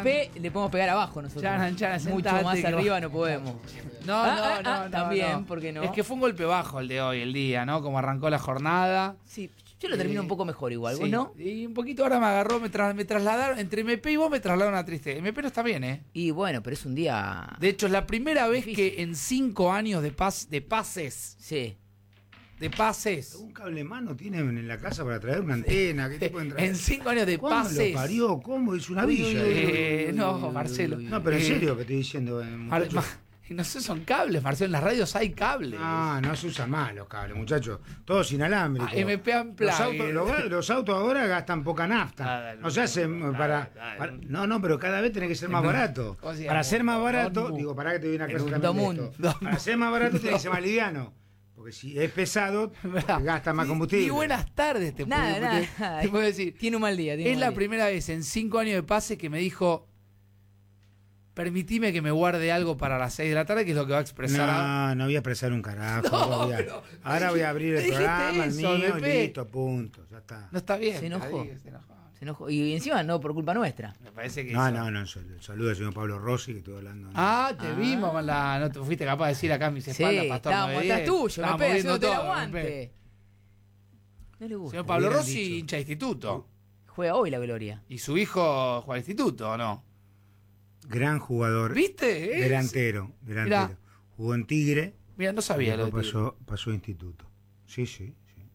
MP le podemos pegar abajo nosotros. Charan, mucho sentate, más que arriba va. no podemos. No, también, no. ¿por qué no? Es que fue un golpe bajo el de hoy, el día, ¿no? Como arrancó la jornada. Sí, yo lo termino un poco mejor igual, ¿vos Sí. no? Y un poquito ahora me agarró, me trasladaron, entre MP y vos me trasladaron a triste. MP no está bien, ¿eh? Y bueno, pero es un día... De hecho, es la primera vez Difícil. que en 5 años de pases, Sí. ¿Un cable mano tienen en la casa para traer una antena? ¿Qué tipo de traer? en 5 años de ¿Cuándo pases. lo parió? ¿Cómo? Es una villa. No, Marcelo. No, pero en serio que estoy diciendo. Muchacho. No sé, son cables, Marcelo. En las radios hay cables. No se usan más los cables, muchachos. Todos inalámbricos. MP Unplugged. Los autos ahora gastan poca nafta. No se hacen para. No, pero cada vez tiene que ser más barato. ¿Cómo se llama? Para ser más barato, digo, pará que te doy una clase también de esto. Para ser más barato tiene que ser más liviano. Porque si es pesado, gasta más combustible. Y buenas tardes, te Nada. te puedo decir. Tiene un mal día. Es la primera vez en 5 años de pase que me dijo: permitime que me guarde algo para las 6 de la tarde, que es lo que va a expresar. No voy a expresar un carajo. Ahora voy a abrir el dijiste programa, eso, el mío, y Pepe. listo, punto. Ya está. No está bien. Se enojó. Se enojó. Se enojó. Y encima no por culpa nuestra. Me parece que No, eso- saludo al señor Pablo Rossi, que estoy hablando. Te vimos con la. No te fuiste capaz de decir acá en mis Sí, espaldas, Pastor estábamos 910. atrás tuyo, Estábamos me viendo haciéndote el todo, aguante. No le gusta. Señor Pablo Hubieran Rossi, dicho. hincha de instituto. Juega hoy la Gloria. Y su hijo juega al instituto, ¿o no? Gran jugador. ¿Viste? Delantero. Mirá. Jugó en Tigre. Mira, no sabía y lo de después pasó a instituto. Sí.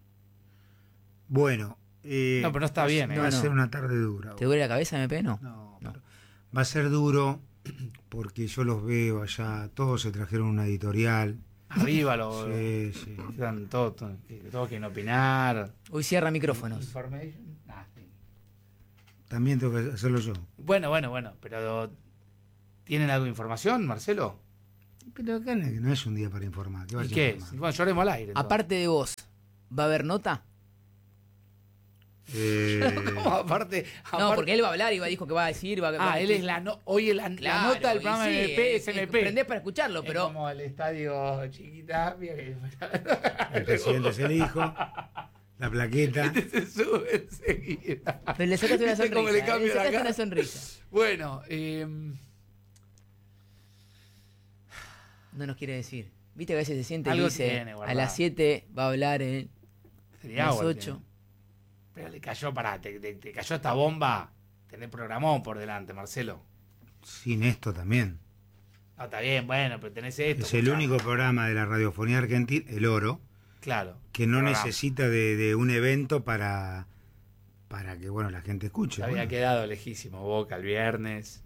Bueno. No, pero no está bien, Va a No. ser una tarde dura. ¿Te duele la cabeza, MP? No. No. Pero va a ser duro porque yo los veo allá. Todos se trajeron una editorial. Arriba lo. Sí. Están todos quieren opinar. Hoy cierra micrófonos. Information. Nothing. También tengo que hacerlo yo. Bueno, pero ¿tienen algo de información, Marcelo? Pero acá no es un día para informar. ¿Y qué es? Bueno, lloremos al aire. Aparte de vos, ¿va a haber nota? ¿Cómo aparte? No, porque él va a hablar y dijo que va a decir. Él es hoy la nota del programa de MP es MP. Prendés para escucharlo, Es pero. como el estadio Chiquita. Mira que- El presidente es el hijo. La plaqueta. se sube enseguida. Pero le sacaste una ¿Viste cómo le sonrisa. cambio Le la sacaste cara? una sonrisa. Bueno, No nos quiere decir. Viste que a veces se siente y Algo dice: tiene a guardado. las 7 va a hablar a sería las agua, 8. Pero le cayó, te cayó esta bomba. Tenés programón por delante, Marcelo. Sin esto también. No, está bien, bueno, pero tenés esto. Es el escuchá. único programa de la radiofonía argentina, El Oro, Claro. que no Programa. necesita de un evento para que la gente escuche. Se había Bueno, quedado lejísimo Boca el viernes.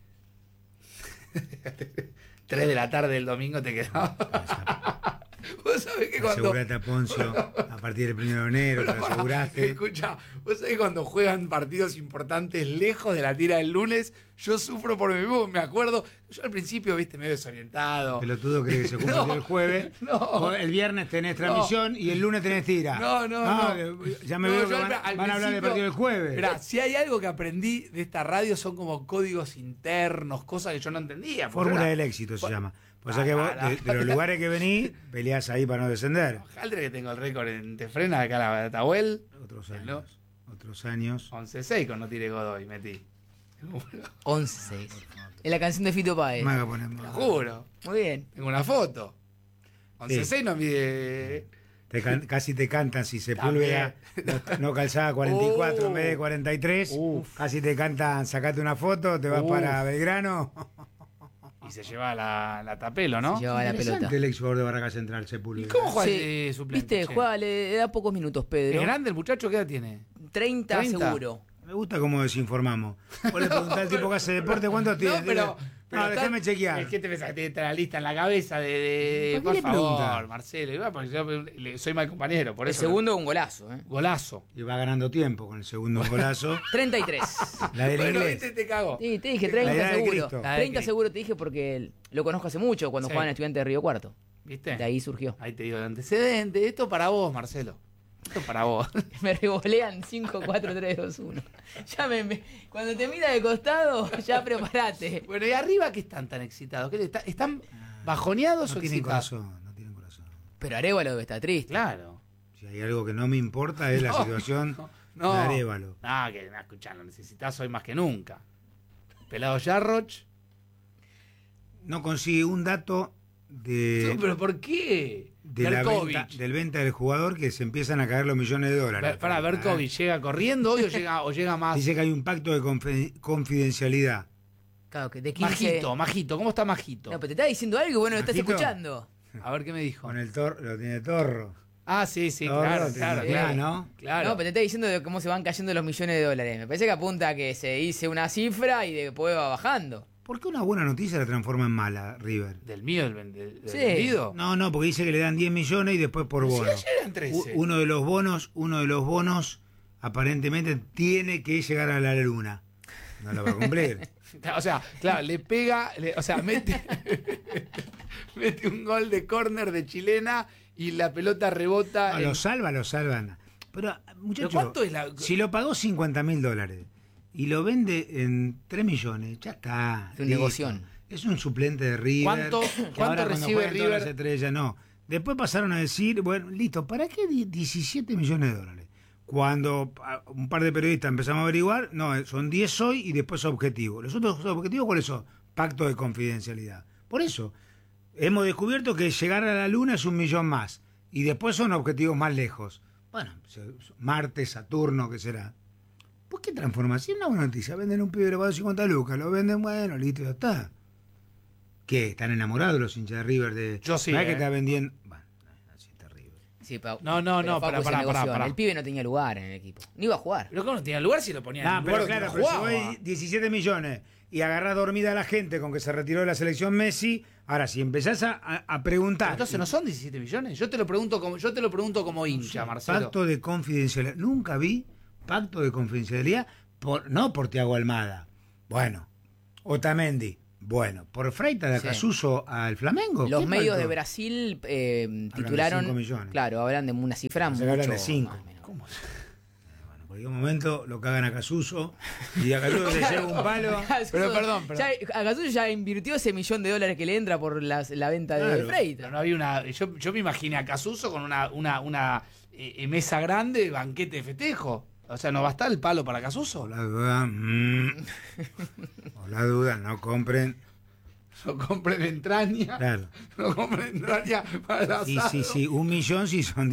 3 de la tarde del domingo te quedaba. Vos sabés que cuando. asegurate a Poncio a partir del 1 de enero, te lo aseguraste. Escucha, vos sabés que cuando juegan partidos importantes lejos de la tira del lunes, yo sufro por mí mismo, me acuerdo. Yo al principio, viste, medio desorientado. Pelotudo cree que se cumple No, el jueves. no. El viernes tenés transmisión y el lunes tenés tira. No. Ya me No, veo que yo van a hablar del principio- partido del jueves. Mirá, si hay algo que aprendí de esta radio son como códigos internos, cosas que yo no entendía. Fórmula Porque del éxito se Por- llama. O sea que vos, de los lugares que venís, peleás ahí para no descender. Ojalá que tengo el récord en Tefrena, acá en la Tahuel. Otros ¿No? años. Otros años. 11-6 con No Tire Godoy, metí. 11-6. Es la canción de Fito Páez. Me hago poner Te lo juro. Muy bien. Tengo una foto. 11-6 Sí. no mide. Casi te cantan si Sepúlveda no calzaba 44 en vez de 43. Casi te cantan, sacate una foto, te vas para Belgrano. Y se lleva la tapelo, ¿no? Se llevaba la pelota. Interesante el ex jugador de Barraca Central, ¿Y Sepúlveda. cómo juega Sí, ese suplente? Viste, che? juega, le da pocos minutos, Pedro. ¿Es grande el muchacho? ¿Qué edad tiene? 30 30. seguro. Me gusta cómo desinformamos. Vos le preguntás al tipo que hace deporte, ¿cuántos tiene? pero No, déjame chequear. Es que te pensás que te la lista en la cabeza de ¿Para qué por le favor, pregunta? Marcelo. Igual porque yo soy mal compañero, por El eso. segundo un golazo, ¿eh? Golazo. Y va ganando tiempo con el segundo golazo. 33. La del Bueno, inglés. viste, te cago. Sí, te dije La 30 edad de seguro. Cristo. La edad de 30 Cristo. seguro te dije porque lo conozco hace mucho cuando Sí. jugaba en Estudiante de Río Cuarto. ¿Viste? De ahí surgió. Ahí te digo el antecedente. Esto para vos, Marcelo. Esto para vos. Me revolean 5, 4, 3, 2, 1. Ya cuando te mira de costado, ya prepárate. Bueno, ¿y arriba qué están tan excitados? ¿Están bajoneados No o tienen excitados? corazón, no tienen corazón. Pero Arévalo debe estar triste. Claro. Si hay algo que no me importa es la situación No. de Arévalo. No, que no, escuchá, lo necesitas hoy más que nunca. Pelado Jarroch. No consigue un dato de, ¿Pero por qué? de la venta, del venta del jugador, que se empiezan a caer los millones de dólares. Para Berkovich, ¿llega corriendo hoy o llega más? Dice que hay un pacto de confidencialidad. Claro, que de 15... Majito, ¿cómo está Majito? No, pero te está diciendo algo y bueno, lo estás Majito. escuchando. A ver qué me dijo. Con el lo tiene Torro. Ah, sí, Torro claro, tiene acá, ¿no? Claro. No, pero te está diciendo de cómo se van cayendo los millones de dólares. Me parece que apunta a que se dice una cifra y después va bajando. ¿Por qué una buena noticia la transforma en mala, River? ¿Del mío, del Sí. vendido? No, porque dice que le dan 10 millones y después por Si bono. ayer eran 13. Uno de los bonos aparentemente tiene que llegar a la luna. No lo va a cumplir. O sea, claro, le pega, mete, mete un gol de córner de chilena y la pelota rebota. No, lo salvan. Pero, muchachos, ¿cuánto es la...? si lo pagó $50.000 y lo vende en 3 millones, ya está. Es un listo. negoción. Es un suplente de River. ¿Cuánto que ahora cuando recibe juegan todas las River? estrellas, no. Después pasaron a decir, bueno, listo, ¿para qué 17 millones de dólares? Cuando un par de periodistas empezamos a averiguar, no, son 10 hoy y después objetivos. ¿Los otros objetivos cuáles son? Pacto de confidencialidad. Por eso, hemos descubierto que llegar a la luna es 1 millón más. Y después son objetivos más lejos. Bueno, Marte, Saturno, ¿qué será? ¿Por qué transformación? Una buena noticia. Venden un pibe de 50 lucas, lo venden, bueno, listo, ya está. ¿Qué? ¿Están enamorados los hinchas de River? Yo sí, ¿Sabés que está vendiendo? Bueno, así está River. Sí, No, pará. El pibe no tenía lugar en el equipo. Ni iba a jugar. Pero ¿cómo no tenía lugar si lo ponían en No, el pero lugar claro, donde pero si jugaba? vos hay 17 millones y agarrás dormida a la gente con que se retiró de la selección Messi, ahora si empezás a preguntar... Entonces no son 17 millones. Yo te lo pregunto como hincha, Marcelo. Pacto de confidencialidad. Nunca vi pacto de confidencialidad, no por Thiago Almada. Bueno. Otamendi. Bueno. Por Freitas de Acasuso al Flamengo. Los ¿Qué medios pacto? de Brasil de titularon... 5 millones. Claro, hablan de una cifra Se mucho... hablan de 5. más o menos. ¿Cómo? Bueno, en cualquier momento lo cagan a Casuso y a Casuso se lleva un palo. Pero perdón. Acasuso ya invirtió ese $1 millón que le entra por la venta de Claro. Freitas. Pero no había una. Yo me imaginé a Casuso con una mesa grande, banquete de festejo. O sea, ¿no va a estar el palo para Casuso? Por la duda, por la duda, no compren. No compren entraña. Claro. No compren entraña para el asado. Sí, 1 millón si son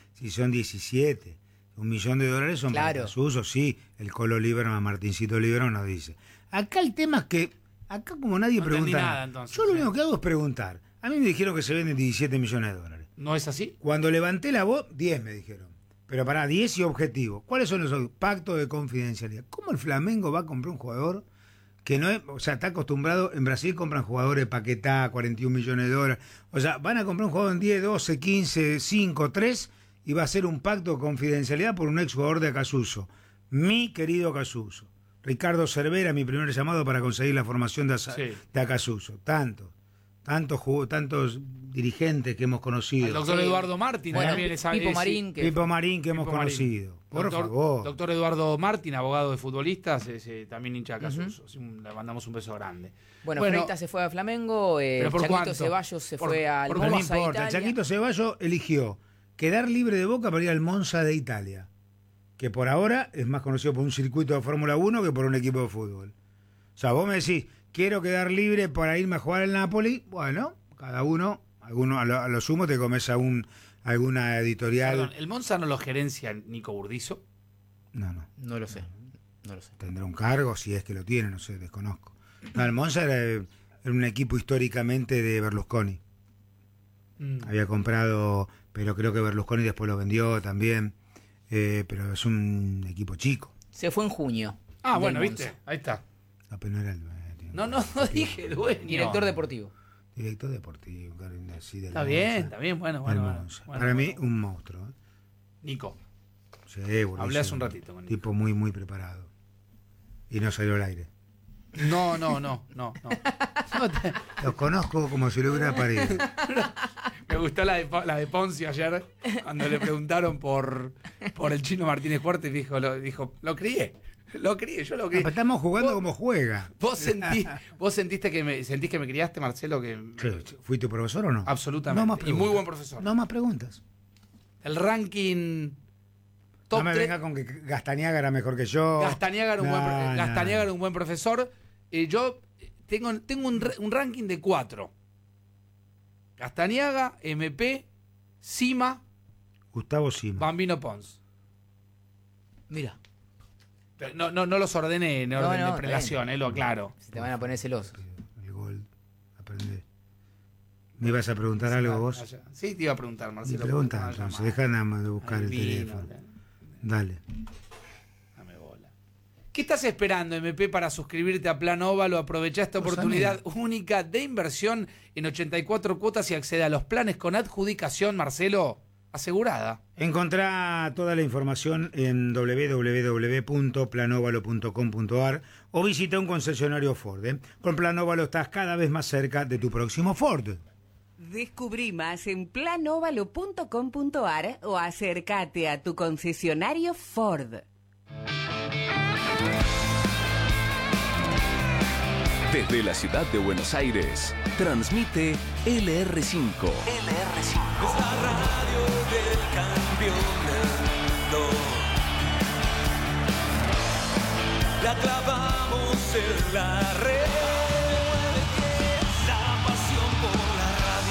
17. $1 millón son Claro. para Casuso, sí. El Colo Lieberman, Martincito Lieberman nos dice. Acá el tema es que, acá como nadie No entendí pregunta, nada, entonces, yo lo sí. único que hago es preguntar. A mí me dijeron que se venden 17 millones de dólares. ¿No es así? Cuando levanté la voz, 10 me dijeron. Pero para 10 y objetivo. ¿Cuáles son los pactos de confidencialidad? ¿Cómo el Flamengo va a comprar un jugador que no es, o sea, está acostumbrado? En Brasil compran jugadores Paquetá, 41 millones de dólares. O sea, van a comprar un jugador en 10, 12, 15, 5, 3 y va a ser un pacto de confidencialidad por un exjugador de Acasuso. Mi querido Acasuso. Ricardo Cervera, mi primer llamado para conseguir la formación de Acasuso. Tantos dirigentes que hemos conocido. El doctor Sí. Eduardo Martín Bueno, también es Pipo Marín, que Pipo Marín que hemos Pipo Marín. conocido. Por Doctor- favor. Doctor Eduardo Martín, abogado de futbolistas, también hincha de Casuso. Le mandamos un beso grande. Bueno, Freitas se fue a Flamengo, ¿pero por Chaquito cuánto? Ceballos se Por- fue al por- Pero no Monza de importa, Italia. Chaquito Ceballos eligió quedar libre de Boca para ir al Monza de Italia, que por ahora es más conocido por un circuito de Fórmula 1 que por un equipo de fútbol. O sea, vos me decís, quiero quedar libre para irme a jugar al Napoli, bueno, cada uno, a lo sumo te comes alguna editorial. Perdón, ¿el Monza no lo gerencia Nico Burdizo? No, No lo sé. tendrá un cargo, si es que lo tiene, no sé, desconozco. No, el Monza era un equipo históricamente de Berlusconi. Había comprado, pero creo que Berlusconi después lo vendió también. Pero es un equipo chico. Se fue en junio. Ah, del bueno, Monza. viste. Ahí está. No, pero no era el No dije el dueño. Director deportivo. director deportivo. Así del Está Monza. bien, bueno. Del bueno, Monza. bueno, Para mí, bueno. un monstruo. Nico. Sí, buenísimo. Hablé hace un ratito con Nico. Tipo muy, muy preparado. Y no salió al aire. No. Lo conozco como si lo hubiera parido. Me gustó la de Ponzi ayer, cuando le preguntaron por el Chino Martínez Fuerte, dijo, lo crié, yo lo crié. Pero estamos jugando como juega. ¿Vos sentiste sentís que me criaste, Marcelo? ¿Fui tu profesor o no? Absolutamente. No más Y preguntas. muy buen profesor. No más preguntas. El ranking top no me 3. venga con que Gastañaga era mejor que yo. Gastañaga era un buen profesor. Yo tengo un ranking de 4. Castañaga, MP, Sima, Gustavo Sima. Bambino Pons. Mira, Pero no los ordené en orden de prelación, lo aclaro. se te van a poner celosos. El gol. Aprende. ¿Me ibas a preguntar algo vos? Sí, te iba a preguntar, Me Marcelo. pregunta, entonces. Deja nada más de buscar el teléfono. Dale. Dame bola. ¿Qué estás esperando, MP, para suscribirte a Plan Óvalo? Aprovecha esta oportunidad única de inversión en 84 cuotas y accede a los planes con adjudicación, Marcelo, asegurada. Encontrá toda la información en www.planovalo.com.ar o visita un concesionario Ford. Con Plan Óvalo estás cada vez más cerca de tu próximo Ford. Descubrí más en planovalo.com.ar o acércate a tu concesionario Ford. Desde la ciudad de Buenos Aires, transmite LR5. Es la radio del campeón del mundo. La clavamos en la red.